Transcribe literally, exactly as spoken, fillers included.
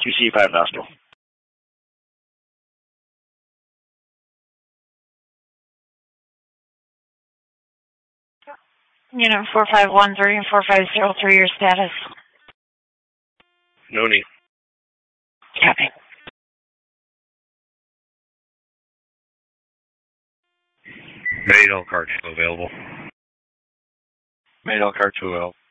two C five Nostril. Unit four five one three and four five zero three, your status. No need. Copy. Made all card two available. Made all card two available.